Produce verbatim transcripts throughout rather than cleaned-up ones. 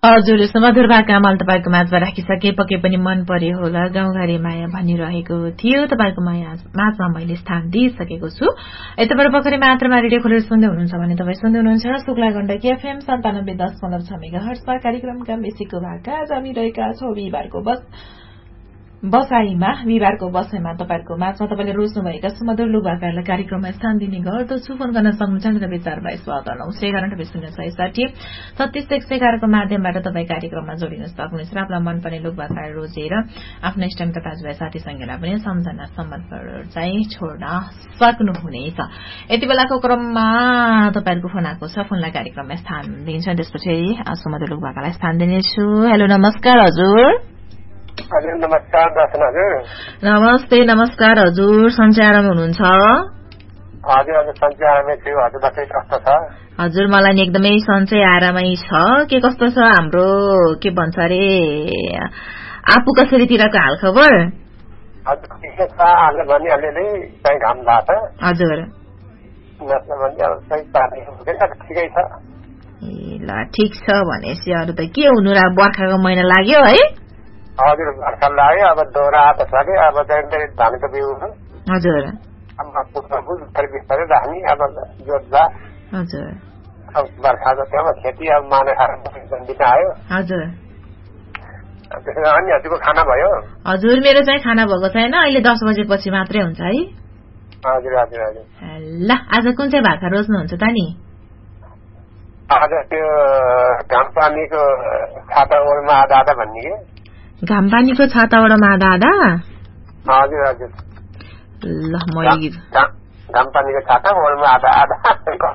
हजुर सुमधुर भाका अमल तपाईको माझमा राखिसके पके पनि मन पर्यो होला गाउँघरे माया भनिरहेको थियो तपाईको माया माझमा मैले स्थान दिइसकेको छु यतिबाट भर्खरै मात्रामा रेडियो खोलेर सुन्दै हुनुहुन्छ भने तपाई सुन्दै हुनुहुन्छ शुक्ला गण्डकी एफएम सन्तानब्बे दशमलव छ मेगाहर्ट्जमा कार्यक्रमका मेसीको भाका आज हामी रहेका छौं बिहिबारको बस बसाईमा बिहिबारको बसाईमा तपाईको माझमा तपाईले रोज्नुभएका सुमधुर लुभाकाहरूलाई कार्यक्रममा स्थान दिने गर्दछु फोन गर्न सक्नुहुन्छ नब्बे चार बाइस बहत्तर नौ सय एघार नब्बे शून्य छय साठी छत्तीस एक सय एघारको माध्यमबाट तपाईँ कार्यक्रममा जोडिन सक्नुहुन्छ र आफूलाई मनपर्ने लुभाकाहरू रोजेर आफ्नो इष्टमित्र दाजुभाइ साथी संगीलाई पनि सम्झना सम्बन्धहरू चाहिँ छोड्न सक्नुहुनेछ यति बेलाको क्रममा तपाईहरुको फोन आएको छ फोनलाई कार्यक्रममा स्थान दिन्छ त्यसपछि सुमधुर लुभाकालाई स्थान दिनेछु हेलो नमस्कार हजुर हजुर नमस्कार दर्शन हजुर नमस्ते नमस्कार हजुर सन्चै आरामै हुनुहुन्छ हजुर हजुर सन्चै आरामै छु हजुर दर्शन कस्तो छ हजुर मलाई नि एकदमै सन्चै आरामै छ के कस्तो छ हाम्रो के भन्छ अरे आफू कसरीतिरको हाल खबर हजुर ठिकै छ आज भने अलिअलि चाहिँ घाम लाग्छ हजुर नत्र भने अब सही पानी हुँदैन ठिकै छ ए ल ठिक छ भनेपछि अरु त के हुनु र बर्खाको महिना लाग्यो है हजुर बर्खा लाग्यो अब दोहोरा आएको छ कि अब चाहिँ धानको बिउ हजुर अब फुल बिस्तारै बिस्तारै राख्ने अब जोत्दा हजुर अब बर्खाको त्यहाँ खेती अब माने दिन आयो हजुर त्यसो अनि हजुरको खाना भयो हजुर मेरो चाहिँ खाना भएको छैन अहिले दस बजेपछि मात्रै हुन्छ है हजुर हजुर हजुर ल आज कुन चाहिँ भाका रोज्नुहुन्छ त नि आज त्यो घाम पानीको छाता ओरमा आधा आधा भन्ने के घाम पानीको छाताबाट आधा आधा हजुर हजुर ल मैले घाम पानीको छाता ओरमा आधा आधा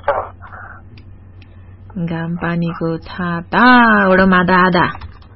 घाम पानीको छाता ओडमा आधा आधा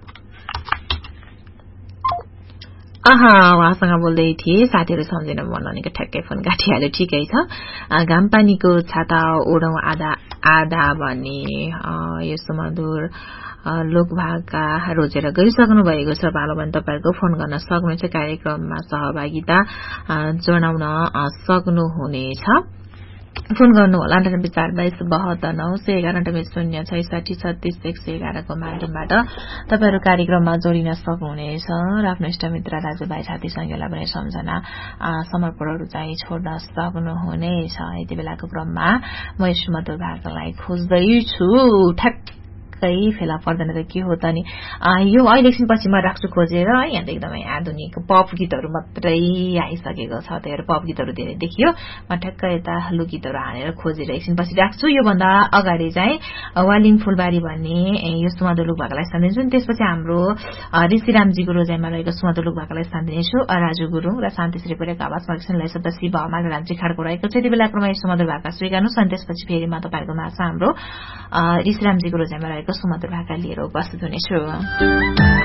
आहा उहाँसँग बोल्दै थिए साथीहरू सम्झेन मननीको ठ्याक्कै फोन काटिहाल्यो ठिकै छ घाम पानीको छाता ओडौं आधा आधा भन्ने यो सुमधुर लोकभाका रोजेर गइसक्नु भएको छ पालो भने तपाईहरुको फोन गर्न सक्नुहुन्छ कार्यक्रममा सहभागिता जनाउन सक्नुहुनेछ फोन गर्नु होला अन्ठानब्बे चार बाइस बहत्तर नौ सय एघार अन्ठानब्बे शून्य छय साठी छत्तीस एक सय एघारको माध्यमबाट तपाईहरु कार्यक्रममा जोडिन सक्नुहुनेछ र आफ्नो इष्टमित्र दाजुभाइ साथी संगीलाई पनि सम्झना समर्पणहरू चाहिँ छोड्न सक्नुहुनेछ यति बेलाको क्रममा म यस सुमधुर भाकालाई खोज्दैछु ठ्याक्कै फेला पर्दैन त के हो त नि यो अहिले एकछिनपछि म राख्छु खोजेर यहाँ त एकदमै आधुनिक पप गीतहरू मात्रै आइसकेको छ त्यही पप गीतहरू धेरै देखियो म ठ्याक्कै यता लोकगीतहरू हानेर खोजेर एकछिनपछि राख्छु योभन्दा अगाडि चाहिँ वालिङ फुलबारी भन्ने यो सुमधुर लुभाकालाई स्थान दिन्छु त्यसपछि हाम्रो ऋषिरामजीको रोजाइमा रहेको सुमधुर लुभाकालाई स्थान दिनेछु राजु गुरुङ र शान्तिश्री परियाको आवाजमा एकछिनलाई शब्द शिव हमाल रामजी खाडको रहेको छ यति बेलाकोमा यो सुमधुर भाका स्वीकार्नुहोस् अनि त्यसपछि फेरि म तपाईहरुको माझमा हाम्रो ऋषिरामजीको रोजाइमा रहेको सुमधुर भाका लिएर उपस्थित हुनेछु।